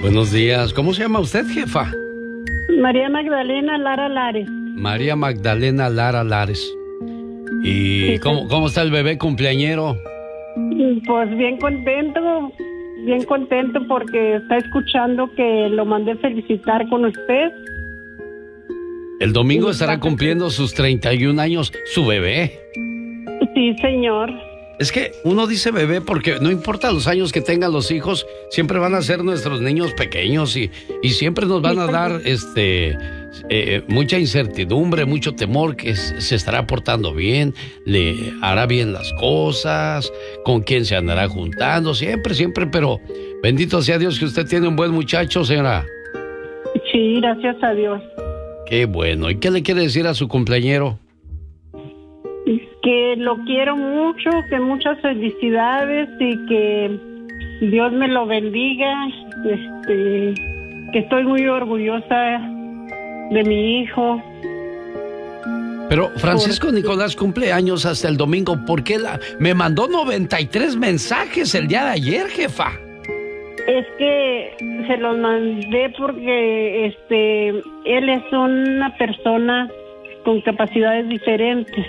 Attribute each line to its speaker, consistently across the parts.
Speaker 1: Buenos días. ¿Cómo se llama usted, jefa?
Speaker 2: María Magdalena Lara Lares.
Speaker 1: María Magdalena Lara Lares. ¿Y
Speaker 2: Sí,
Speaker 1: cómo está el bebé cumpleañero?
Speaker 2: Pues bien contento porque está escuchando que lo mandé felicitar con usted.
Speaker 1: El domingo estará cumpliendo sus 31 años su bebé.
Speaker 2: Sí, señor.
Speaker 1: Es que uno dice bebé porque no importa los años que tengan los hijos, siempre van a ser nuestros niños pequeños y siempre nos van a dar mucha incertidumbre, mucho temor que se estará portando bien, le hará bien las cosas, con quién se andará juntando, siempre, pero bendito sea Dios que usted tiene un buen muchacho, señora.
Speaker 2: Sí, gracias a Dios.
Speaker 1: Qué bueno. ¿Y qué le quiere decir a su cumpleañero?
Speaker 2: Que lo quiero mucho, que muchas felicidades y que Dios me lo bendiga, que estoy muy orgullosa de mi hijo.
Speaker 1: Pero Francisco Nicolás cumple años hasta el domingo. ¿Por qué me mandó 93 mensajes el día de ayer, jefa?
Speaker 2: Es que se los mandé porque él es una persona con capacidades diferentes.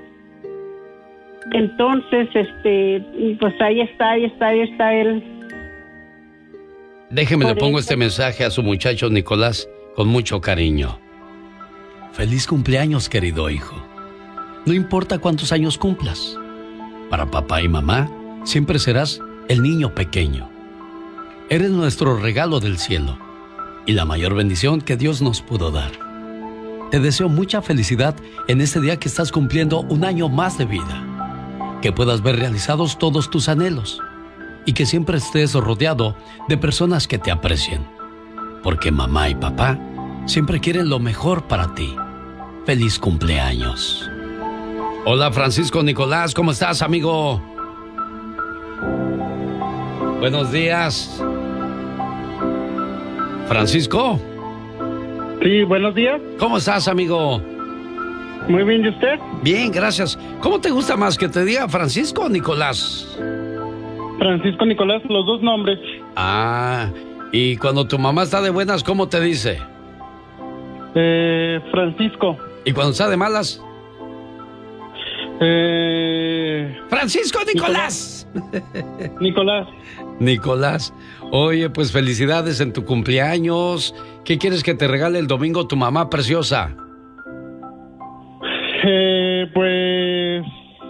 Speaker 2: Entonces, pues ahí está él.
Speaker 1: Déjeme, le pongo este mensaje a su muchacho Nicolás con mucho cariño. Feliz cumpleaños, querido hijo. No importa cuántos años cumplas. Para papá y mamá, siempre serás el niño pequeño. Eres nuestro regalo del cielo y la mayor bendición que Dios nos pudo dar. Te deseo mucha felicidad en este día que estás cumpliendo un año más de vida. Que puedas ver realizados todos tus anhelos y que siempre estés rodeado de personas que te aprecien. Porque mamá y papá siempre quieren lo mejor para ti. ¡Feliz cumpleaños! Hola, Francisco Nicolás, ¿cómo estás, amigo? Buenos días. ¿Francisco?
Speaker 3: Sí, buenos días.
Speaker 1: ¿Cómo estás, amigo?
Speaker 3: Muy bien, ¿y usted?
Speaker 1: Bien, gracias. ¿Cómo te gusta más, que te diga Francisco o Nicolás?
Speaker 3: Francisco Nicolás, los dos nombres.
Speaker 1: Ah, y cuando tu mamá está de buenas, ¿cómo te dice?
Speaker 3: Francisco.
Speaker 1: ¿Y cuando está de malas? Francisco Nicolás.
Speaker 3: Nicolás.
Speaker 1: Nicolás. Oye, pues felicidades en tu cumpleaños. ¿Qué quieres que te regale el domingo tu mamá preciosa?
Speaker 3: Pues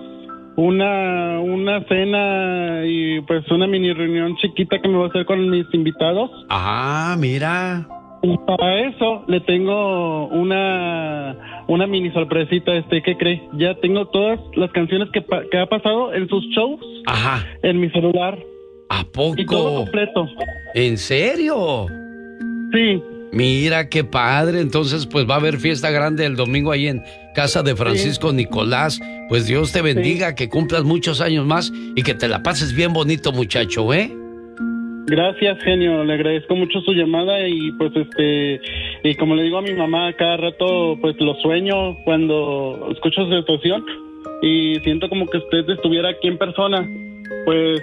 Speaker 3: una cena y pues una mini reunión chiquita que me voy a hacer con mis invitados.
Speaker 1: Ah, mira.
Speaker 3: Y para eso le tengo una mini sorpresita, ¿qué cree? Ya tengo todas las canciones que ha pasado en sus shows.
Speaker 1: Ajá.
Speaker 3: En mi celular.
Speaker 1: ¿A poco?
Speaker 3: Y todo completo.
Speaker 1: ¿En serio?
Speaker 3: Sí.
Speaker 1: Mira, qué padre. Entonces, pues va a haber fiesta grande el domingo ahí en casa de Francisco Nicolás. Pues Dios te bendiga, que cumplas muchos años más y que te la pases bien bonito, muchacho, ¿eh?
Speaker 3: Gracias, genio. Le agradezco mucho su llamada y pues y como le digo a mi mamá, cada rato pues lo sueño cuando escucho su situación y siento como que usted estuviera aquí en persona. Pues